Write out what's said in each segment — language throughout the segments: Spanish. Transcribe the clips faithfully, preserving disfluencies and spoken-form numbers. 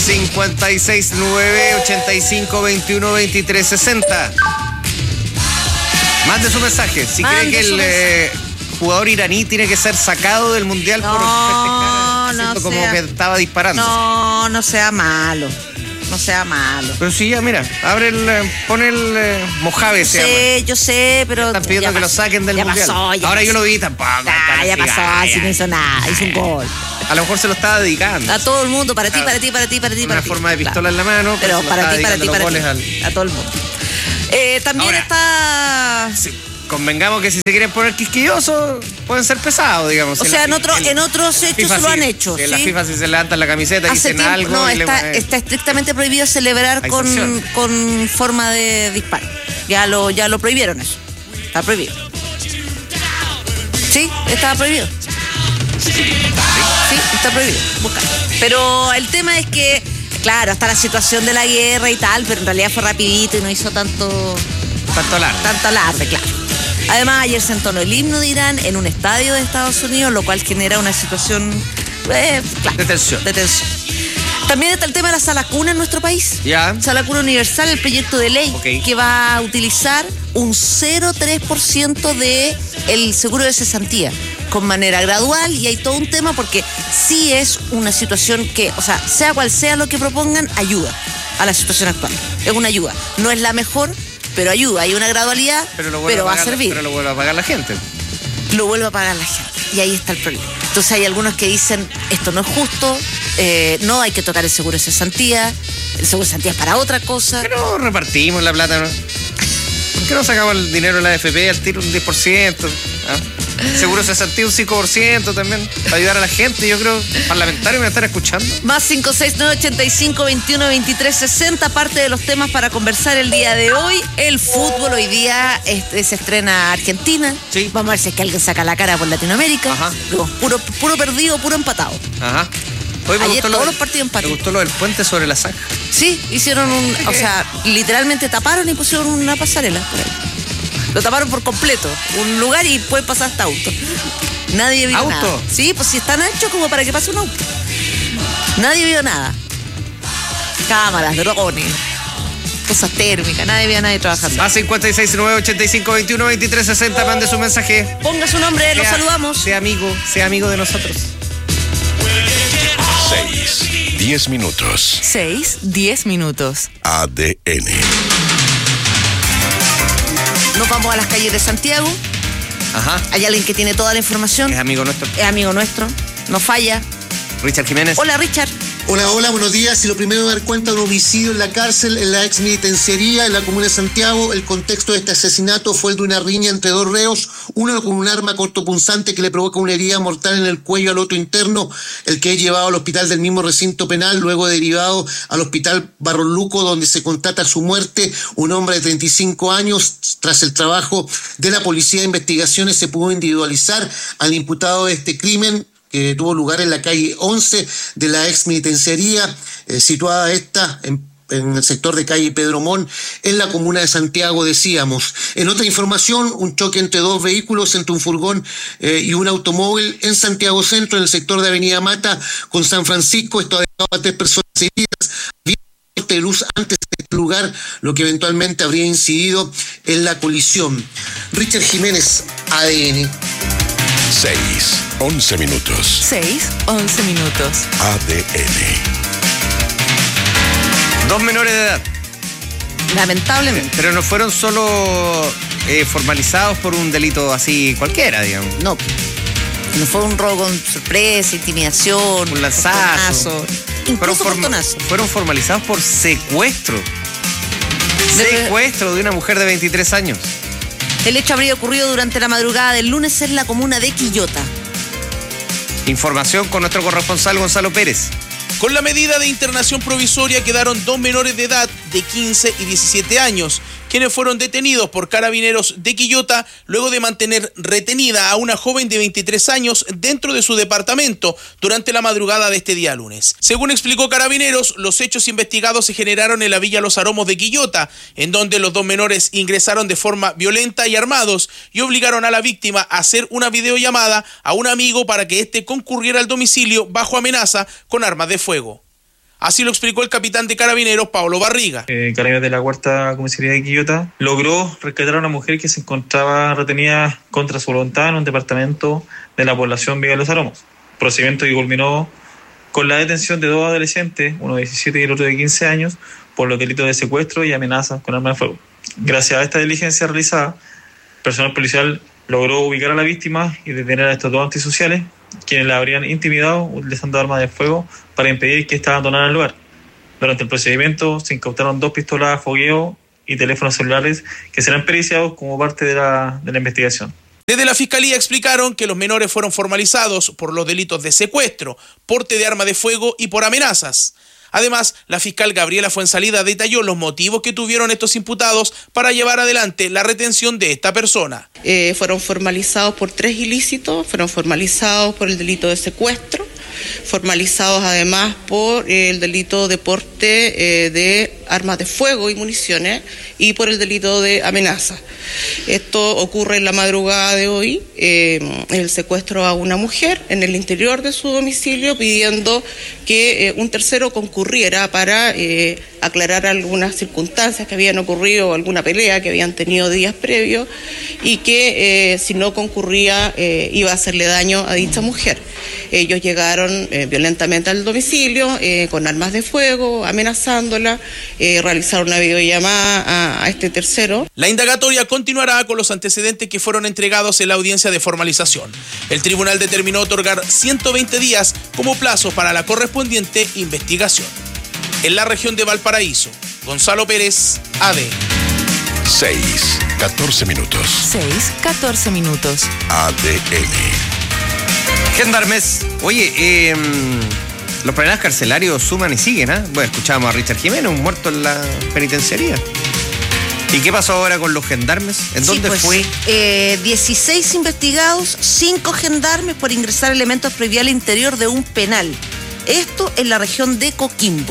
cincuenta y seis nueve ochenta y cinco veintiuno veintitrés sesenta. Mande su mensaje. Si Mande cree que el eh, jugador iraní tiene que ser sacado del mundial no, por festejar, no como sea, que estaba disparando. No, no sea malo. No sea malo. Pero sí, ya, mira, abre el, pone el eh, Mojave, se sé, llama. Yo sé, pero están pidiendo que pasó, lo saquen del ya mundial. Pasó, ya Ahora pasó. yo lo vi tampoco. Ah, ya pasó, así no hizo nada, hizo un gol. A lo mejor se lo estaba dedicando. A todo el mundo, para ti, Claro. para ti, para ti, para ti, Una para ti. forma de pistola Claro. en la mano. Pero se lo para estaba ti, para ti, dedicando para los ti. goles al- A todo el mundo. Eh, también Ahora. está... Sí, convengamos que si se quieren poner quisquillosos, pueden ser pesados, digamos. O Si sea, la- en, otro, el- en otros hechos FIFA lo sí, han hecho. En la ¿sí? FIFA si se levantan la camiseta y Hace dicen tiempo, algo. no, y le- está, está estrictamente prohibido celebrar Hay con, sanción. con forma de disparo. Ya lo, ya lo prohibieron eso. Está prohibido. Sí, estaba prohibido. Sí, está prohibido. Busca. Pero el tema es que, claro, hasta la situación de la guerra y tal, pero en realidad fue rapidito y no hizo tanto, Tanto largo. tanto alarde, claro. Además, ayer se entonó el himno de Irán en un estadio de Estados Unidos, lo cual genera una situación eh, claro, De tensión. de tensión. También está el tema de la sala cuna en nuestro país. Ya. Sala cuna universal, el proyecto de ley Ok. que va a utilizar un cero coma tres por ciento de el seguro de cesantía con manera gradual, y hay todo un tema porque sí es una situación que, o sea, sea cual sea lo que propongan, ayuda a la situación actual. Es una ayuda. No es la mejor, pero ayuda. Hay una gradualidad, Pero, lo pero, vuelve va a pagar- servir. Pero lo vuelve a pagar la gente. Lo vuelve a pagar la gente. Y ahí está el problema. Entonces hay algunos que dicen, esto no es justo, eh, no hay que tocar el seguro de cesantía, el seguro de cesantía es para otra cosa. ¿Por qué no repartimos la plata, no? ¿Por qué no sacamos el dinero de la A F P al tiro un diez por ciento? ¿Ah? Seguro cesantía un cinco por ciento también, para ayudar a la gente. Yo creo, parlamentarios me están escuchando. Más cinco seis nueve ochenta y cinco veintiuno veintitrés sesenta, parte de los temas para conversar el día de hoy. El fútbol hoy día este, se estrena Argentina. Sí. Vamos a ver si es que alguien saca la cara por Latinoamérica. Ajá. Luego, puro, puro perdido, puro empatado. Ajá. Hoy me Ayer gustó lo todos del- los partidos empate. Me gustó lo del puente sobre la zanja. Sí, hicieron un... O sea, literalmente taparon y pusieron una pasarela por ahí. Lo taparon por completo. Un lugar y puede pasar hasta auto. Nadie vio ¿Auto? nada. Sí, pues si están anchos como para que pase un auto. Nadie vio nada. Cámaras, drones, cosas térmicas. Nadie vio a nadie trabajando. A cincuenta y seis nueve ochenta y cinco veintiuno veintitrés sesenta, mande su mensaje. Ponga su nombre, lo Sea- saludamos. Sea amigo, sea amigo de nosotros. seis, diez minutos. seis, diez minutos. A D N. Nos vamos a las calles de Santiago. Ajá. Hay alguien que tiene toda la información. Es amigo nuestro. Es amigo nuestro. No falla. Richard Jiménez. Hola, Richard. Hola, hola, buenos días. Y lo primero, dar cuenta de un homicidio en la cárcel, en la ex penitenciaría en la comuna de Santiago. El contexto de este asesinato fue el de una riña entre dos reos, uno con un arma cortopunzante que le provoca una herida mortal en el cuello al otro interno, el que es llevado al hospital del mismo recinto penal, luego derivado al hospital Barros Luco, donde se constata su muerte. Un hombre de treinta y cinco años. Tras el trabajo de la Policía de Investigaciones, se pudo individualizar al imputado de este crimen, que tuvo lugar en la calle once de la ex penitenciaría, eh, situada esta en, en el sector de calle Pedro Mon, en la comuna de Santiago, decíamos. En otra información, un choque entre dos vehículos, entre un furgón eh, y un automóvil en Santiago Centro, en el sector de Avenida Mata con San Francisco. Esto ha dejado a tres personas heridas. Había corte de luz antes de este lugar, lo que eventualmente habría incidido en la colisión. Richard Jiménez, A D N. seis, once minutos. seis, once minutos. A D N. Dos menores de edad. Lamentablemente. Pero no fueron solo eh, formalizados por un delito así cualquiera, digamos. No. No fue un robo con sorpresa, intimidación, Un lanzazo. portonazo, Fueron, incluso forma- portonazo. fueron formalizados por secuestro. Debe- Secuestro de una mujer de veintitrés años. El hecho habría ocurrido durante la madrugada del lunes en la comuna de Quillota. Información con nuestro corresponsal Gonzalo Pérez. Con la medida de internación provisoria quedaron dos menores de edad de quince y diecisiete años, quienes fueron detenidos por carabineros de Quillota luego de mantener retenida a una joven de veintitrés años dentro de su departamento durante la madrugada de este día lunes. Según explicó Carabineros, los hechos investigados se generaron en la Villa Los Aromos de Quillota, en donde los dos menores ingresaron de forma violenta y armados y obligaron a la víctima a hacer una videollamada a un amigo para que éste concurriera al domicilio bajo amenaza con armas de fuego. Así lo explicó el capitán de Carabineros, Pablo Barriga. Eh, Carabineros de la Cuarta Comisaría de Quillota logró rescatar a una mujer que se encontraba retenida contra su voluntad en un departamento de la población Villa de los Aromos. Procedimiento que culminó con la detención de dos adolescentes, uno de diecisiete y el otro de quince años, por los delitos de secuestro y amenaza con arma de fuego. Gracias a esta diligencia realizada, el personal policial logró ubicar a la víctima y detener a estos dos antisociales, quienes la habrían intimidado utilizando armas de fuego para impedir que ésta abandonara el lugar. Durante el procedimiento se incautaron dos pistolas a fogueo y teléfonos celulares que serán periciados como parte de la, de la investigación. Desde la Fiscalía explicaron que los menores fueron formalizados por los delitos de secuestro, porte de arma de fuego y por amenazas. Además, la fiscal Gabriela Fuensalida detalló los motivos que tuvieron estos imputados para llevar adelante la retención de esta persona. Eh, fueron formalizados por tres ilícitos, fueron formalizados por el delito de secuestro, formalizados además por el delito de porte eh, de armas de fuego y municiones y por el delito de amenaza. Esto ocurre en la madrugada de hoy, eh, el secuestro a una mujer en el interior de su domicilio pidiendo que eh, un tercero concurriera para eh, aclarar algunas circunstancias que habían ocurrido, alguna pelea que habían tenido días previos y que eh, si no concurría eh, iba a hacerle daño a dicha mujer. Ellos llegaron eh, violentamente al domicilio eh, con armas de fuego, amenazándola, eh, realizaron una videollamada a, a este tercero. La indagatoria continuará con los antecedentes que fueron entregados en la audiencia de formalización. El tribunal determinó otorgar ciento veinte días como plazo para la correspondiente investigación. En la región de Valparaíso, Gonzalo Pérez, A D. seis, catorce minutos. seis, catorce minutos. A D N. Gendarmes, oye, eh, los problemas carcelarios suman y siguen, ¿ah? ¿eh? Bueno, escuchábamos a Richard Jiménez, un muerto en la penitenciaría. ¿Y qué pasó ahora con los gendarmes? ¿En Sí, dónde pues, fue? Eh, dieciséis investigados, cinco gendarmes por ingresar elementos prohibidos al interior de un penal. Esto en la región de Coquimbo.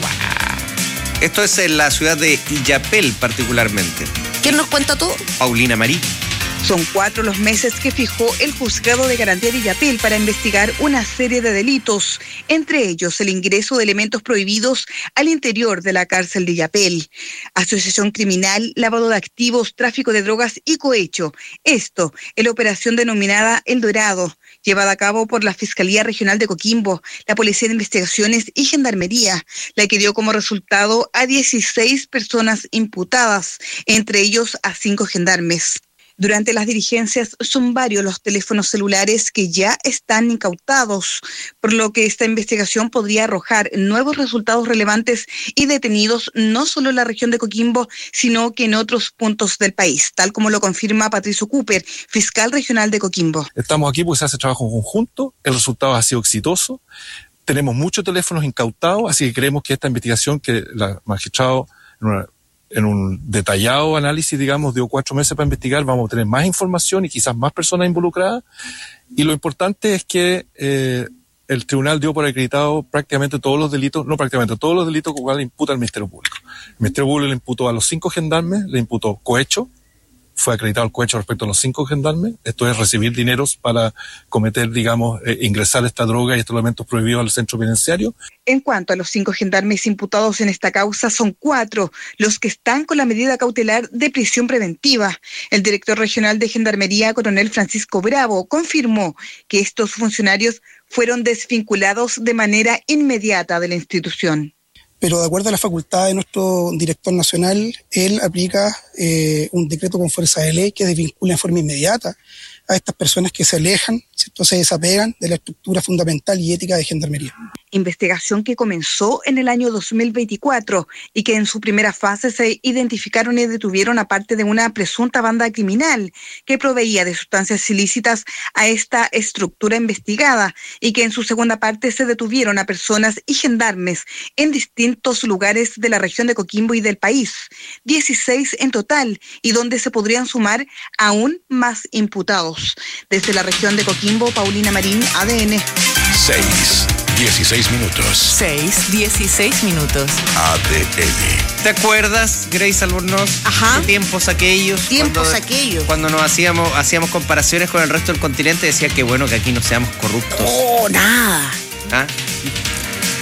Esto es en la ciudad de Illapel particularmente. ¿Quién nos cuenta todo? Paulina Marí. Son cuatro los meses que fijó el Juzgado de Garantía de Illapel para investigar una serie de delitos, entre ellos el ingreso de elementos prohibidos al interior de la cárcel de Illapel, asociación criminal, lavado de activos, tráfico de drogas y cohecho. Esto en la operación denominada El Dorado, llevada a cabo por la Fiscalía Regional de Coquimbo, la Policía de Investigaciones y Gendarmería, la que dio como resultado a dieciséis personas imputadas, entre ellos a cinco gendarmes. Durante las diligencias son varios los teléfonos celulares que ya están incautados, por lo que esta investigación podría arrojar nuevos resultados relevantes y detenidos no solo en la región de Coquimbo, sino que en otros puntos del país, tal como lo confirma Patricio Cooper, fiscal regional de Coquimbo. Estamos aquí porque se hace trabajo en conjunto, el resultado ha sido exitoso, tenemos muchos teléfonos incautados, así que creemos que esta investigación que la magistrado en una en un detallado análisis, digamos, dio cuatro meses para investigar, vamos a tener más información y quizás más personas involucradas. Y lo importante es que eh, el tribunal dio por acreditado prácticamente todos los delitos, no prácticamente todos los delitos con los cuales imputa al Ministerio Público. El Ministerio Público le imputó a los cinco gendarmes, le imputó cohecho, fue acreditado el cohecho respecto a los cinco gendarmes, esto es recibir dineros para cometer, digamos, eh, ingresar esta droga y estos elementos prohibidos al centro penitenciario. En cuanto a los cinco gendarmes imputados en esta causa, son cuatro los que están con la medida cautelar de prisión preventiva. El director regional de Gendarmería, coronel Francisco Bravo, confirmó que estos funcionarios fueron desvinculados de manera inmediata de la institución. Pero de acuerdo a la facultad de nuestro director nacional, él aplica eh, un decreto con fuerza de ley que desvincula en forma inmediata a estas personas que se alejan, ¿cierto? Se desapegan de la estructura fundamental y ética de Gendarmería. Investigación que comenzó en el año dos mil veinticuatro y que en su primera fase se identificaron y detuvieron a parte de una presunta banda criminal que proveía de sustancias ilícitas a esta estructura investigada y que en su segunda parte se detuvieron a personas y gendarmes en distintos lugares de la región de Coquimbo y del país, dieciséis en total, y donde se podrían sumar aún más imputados. Desde la región de Coquimbo, Paulina Marín, A D N. seis, dieciséis minutos. seis, dieciséis minutos. A D N. ¿Te acuerdas, Grace Albornoz? Ajá. De tiempos aquellos. Tiempos cuando, aquellos. Cuando nos hacíamos, hacíamos comparaciones con el resto del continente, decía que bueno que aquí no seamos corruptos. Oh, nada. ¿Ah?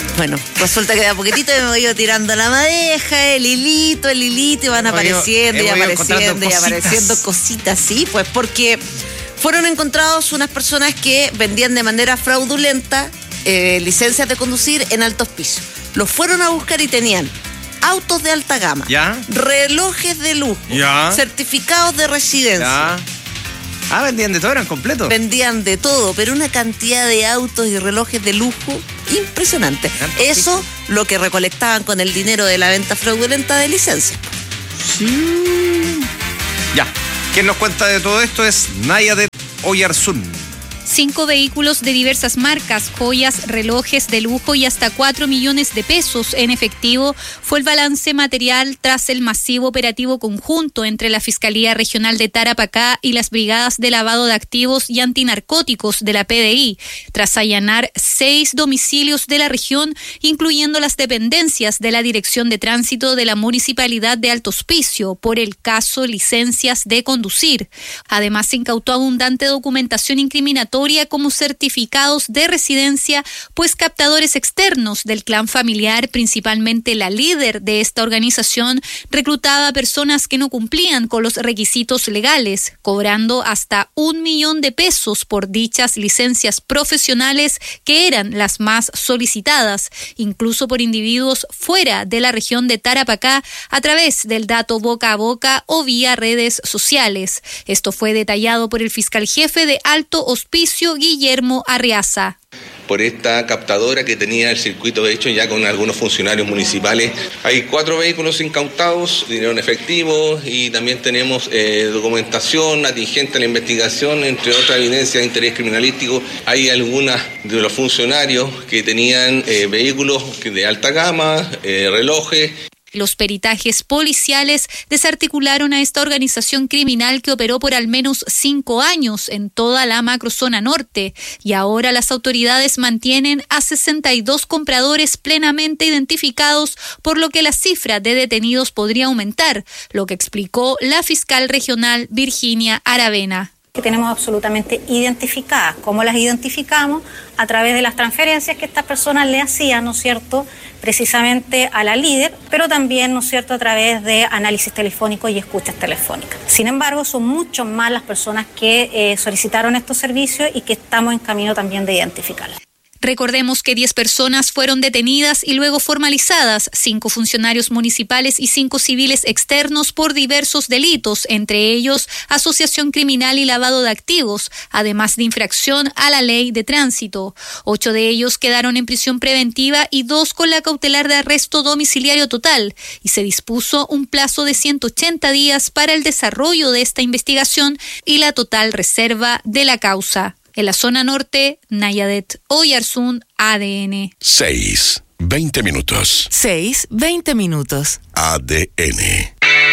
Bueno, resulta que de a poquitito hemos ido tirando la madeja, el hilito, el hilito, y van Hemos ido- apareciendo y hemos ido apareciendo y encontrando apareciendo cositas. cositas, sí, pues porque fueron encontrados unas personas que vendían de manera fraudulenta eh, licencias de conducir en Alto Hospicio. Los fueron a buscar y tenían autos de alta gama, ¿Ya? relojes de lujo, ¿Ya? certificados de residencia. Ya. Ah, vendían de todo, eran completos. Vendían de todo, pero una cantidad de autos y relojes de lujo impresionante. Eso lo que recolectaban con el dinero de la venta fraudulenta de licencias. Ya. Quien nos cuenta de todo esto es Nayadet Oyarzún. Cinco vehículos de diversas marcas, joyas, relojes de lujo y hasta cuatro millones de pesos en efectivo fue el balance material tras el masivo operativo conjunto entre la Fiscalía Regional de Tarapacá y las Brigadas de Lavado de Activos y Antinarcóticos de la P D I, tras allanar seis domicilios de la región, incluyendo las dependencias de la Dirección de Tránsito de la Municipalidad de Alto Hospicio por el caso licencias de conducir. Además, se incautó abundante documentación incriminatoria como certificados de residencia, pues captadores externos del clan familiar, principalmente la líder de esta organización, reclutaba a personas que no cumplían con los requisitos legales, cobrando hasta un millón de pesos por dichas licencias profesionales que eran las más solicitadas, incluso por individuos fuera de la región de Tarapacá, a través del dato boca a boca o vía redes sociales. Esto fue detallado por el fiscal jefe de Alto Hospicio, Guillermo Arriaza. Por esta captadora que tenía el circuito hecho ya con algunos funcionarios municipales. Hay cuatro vehículos incautados, dinero en efectivo, y también tenemos eh, documentación atingente a la investigación, entre otras evidencias de interés criminalístico. Hay algunas de los funcionarios que tenían eh, vehículos de alta gama, eh, relojes. Los peritajes policiales desarticularon a esta organización criminal que operó por al menos cinco años en toda la macrozona norte, y ahora las autoridades mantienen a sesenta y dos compradores plenamente identificados, por lo que la cifra de detenidos podría aumentar, lo que explicó la fiscal regional Virginia Aravena. Que tenemos absolutamente identificadas. ¿Cómo las identificamos? A través de las transferencias que estas personas le hacían, ¿no es cierto?, precisamente a la líder, pero también, ¿no es cierto?, a través de análisis telefónico y escuchas telefónicas. Sin embargo, son mucho más las personas que eh, solicitaron estos servicios y que estamos en camino también de identificarlas. Recordemos que diez personas fueron detenidas y luego formalizadas, cinco funcionarios municipales y cinco civiles externos por diversos delitos, entre ellos asociación criminal y lavado de activos, además de infracción a la ley de tránsito. Ocho de ellos quedaron en prisión preventiva y dos con la cautelar de arresto domiciliario total, y se dispuso un plazo de ciento ochenta días para el desarrollo de esta investigación y la total reserva de la causa. En la zona norte, Nayadet Oyarzún, A D N. seis, veinte minutos. seis, veinte minutos. A D N.